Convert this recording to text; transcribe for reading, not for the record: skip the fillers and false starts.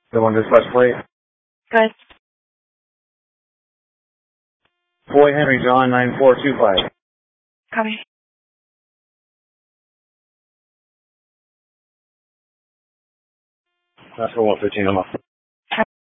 The one dispatch plate. Good. Boy Henry John 9425. Copy. That's for 115 a month.